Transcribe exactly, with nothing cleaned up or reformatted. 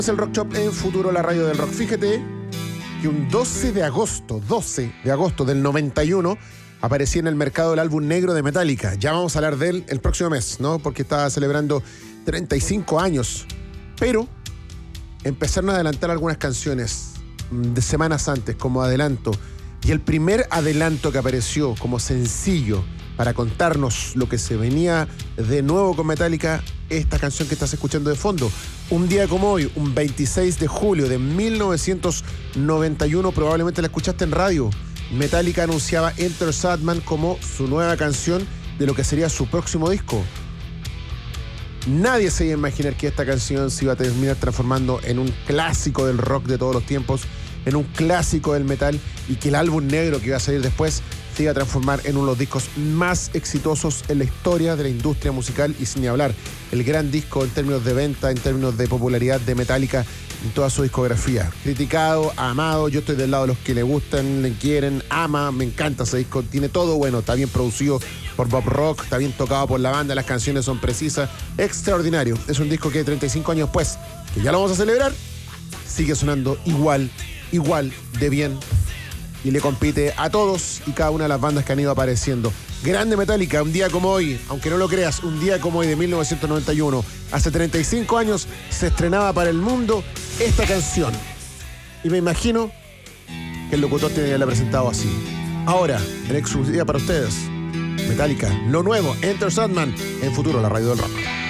Es el Rock Shop en Futuro, la radio del rock. Fíjate que un doce de agosto, doce de agosto del noventa y uno, aparecía en el mercado el álbum negro de Metallica. Ya vamos a hablar de él el próximo mes, ¿no? Porque estaba celebrando treinta y cinco años. Pero empezaron a adelantar algunas canciones de semanas antes como adelanto. Y el primer adelanto que apareció como sencillo para contarnos lo que se venía de nuevo con Metallica, esta canción que estás escuchando de fondo. Un día como hoy, un veintiséis de julio de mil novecientos noventa y uno, probablemente la escuchaste en radio. Metallica anunciaba Enter Sandman como su nueva canción de lo que sería su próximo disco. Nadie se iba a imaginar que esta canción se iba a terminar transformando en un clásico del rock de todos los tiempos, en un clásico del metal, y que el álbum negro que iba a salir después se iba a transformar en uno de los discos más exitosos en la historia de la industria musical, y sin ni hablar, el gran disco en términos de venta, en términos de popularidad de Metallica en toda su discografía. Criticado, amado, yo estoy del lado de los que le gustan, le quieren, ama, me encanta ese disco, tiene todo bueno, está bien producido por Bob Rock, está bien tocado por la banda, las canciones son precisas, extraordinario. Es un disco que treinta y cinco años después, que ya lo vamos a celebrar, sigue sonando igual, igual de bien, y le compite a todos y cada una de las bandas que han ido apareciendo. Grande Metallica, un día como hoy, aunque no lo creas, un día como hoy de mil novecientos noventa y uno, hace treinta y cinco años, se estrenaba para el mundo esta canción. Y me imagino que el locutor tiene que haberla presentado así. Ahora, en exclusiva para ustedes, Metallica, lo nuevo, Enter Sandman, en Futuro, la radio del rock.